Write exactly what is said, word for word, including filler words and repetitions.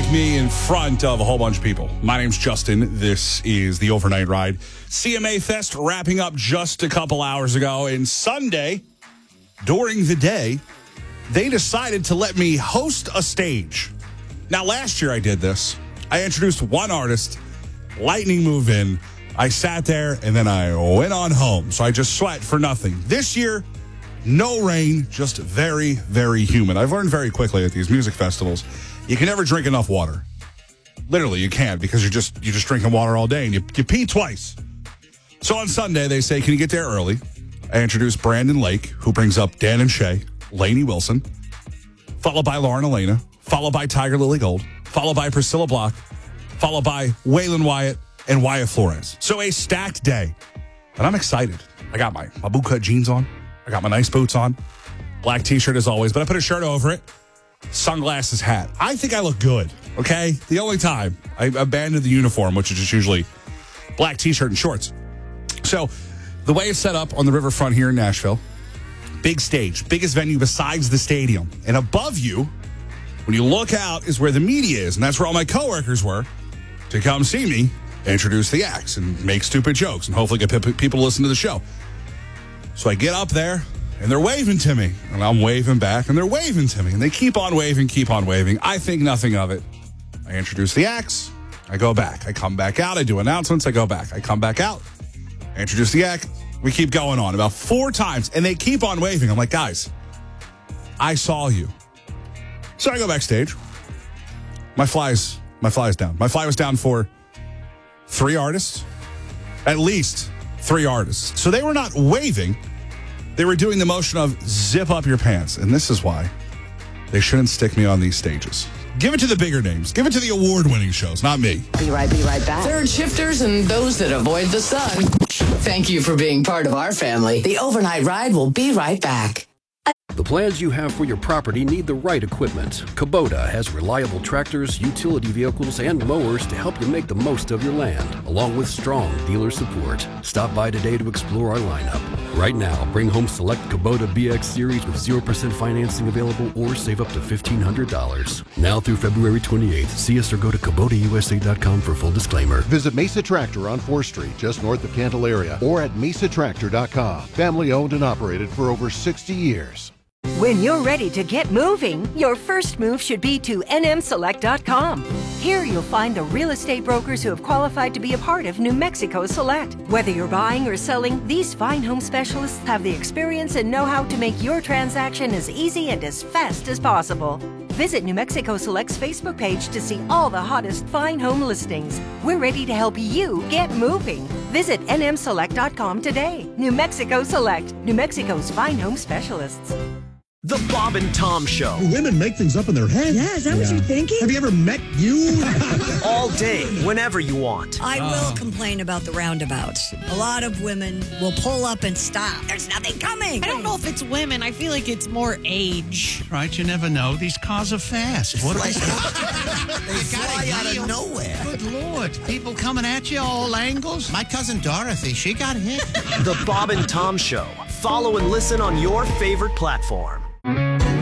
like me in front of a whole bunch of people. My name's Justin. This is the Overnight Ride. C M A Fest wrapping up just a couple hours ago. And Sunday, during the day, they decided to let me host a stage. Now, last year I did this. I introduced one artist, lightning move in. I sat there, and then I went on home. So I just sweat for nothing. This year, no rain, just very, very humid. I've learned very quickly at these music festivals, you can never drink enough water. Literally, you can't because you're just you're just drinking water all day, and you, you pee twice. So on Sunday, they say, can you get there early? I introduce Brandon Lake, who brings up Dan and Shay, Lainey Wilson, followed by Lauren Elena, followed by Tiger Lily Gold, followed by Priscilla Block, followed by Waylon Wyatt and Wyatt Flores. So a stacked day. And I'm excited. I got my, my bootcut jeans on. I got my nice boots on. Black t-shirt as always, but I put a shirt over it. Sunglasses, hat. I think I look good, okay? The only time I abandoned the uniform, which is just usually black t-shirt and shorts. So the way it's set up on the riverfront here in Nashville, big stage, biggest venue besides the stadium. And above you, when you look out, is where the media is. And that's where all my coworkers were to come see me introduce the acts and make stupid jokes and hopefully get people to listen to the show. So I get up there, and they're waving to me. And I'm waving back, and they're waving to me. And they keep on waving, keep on waving. I think nothing of it. I introduce the acts. I go back. I come back out. I do announcements. I go back. I come back out. I introduce the act. We keep going on about four times, and they keep on waving. I'm like, guys, I saw you. So I go backstage. My fly's, my fly's down. My fly was down for three artists, at least three artists. So they were not waving. They were doing the motion of zip up your pants. And this is why they shouldn't stick me on these stages. Give it to the bigger names. Give it to the award-winning shows, not me. Be right, be right back. Third shifters and those that avoid the sun. Thank you for being part of our family. The Overnight Ride will be right back. The plans you have for your property need the right equipment. Kubota has reliable tractors, utility vehicles, and mowers to help you make the most of your land, along with strong dealer support. Stop by today to explore our lineup. Right now, bring home select Kubota B X Series with zero percent financing available or save up to fifteen hundred dollars. Now through February twenty-eighth, see us or go to Kubota U S A dot com for full disclaimer. Visit Mesa Tractor on fourth Street, just north of Candelaria, or at mesa tractor dot com. Family owned and operated for over sixty years. When you're ready to get moving, your first move should be to N M select dot com. Here you'll find the real estate brokers who have qualified to be a part of New Mexico Select. Whether you're buying or selling, these fine home specialists have the experience and know-how to make your transaction as easy and as fast as possible. Visit New Mexico Select's Facebook page to see all the hottest fine home listings. We're ready to help you get moving. Visit N M select dot com today. New Mexico Select, New Mexico's fine home specialists. The Bob and Tom Show. Women make things up in their head. Yeah, is that yeah. what you're thinking? Have you ever met you? All day, whenever you want. I will oh. complain about the roundabouts. A lot of women will pull up and stop. There's nothing coming. I don't know if it's women. I feel like it's more age. Right, you never know. These cars are fast. What they fly out of nowhere. Good Lord. People coming at you all angles. My cousin Dorothy, she got hit. The Bob and Tom Show. Follow and listen on your favorite platform.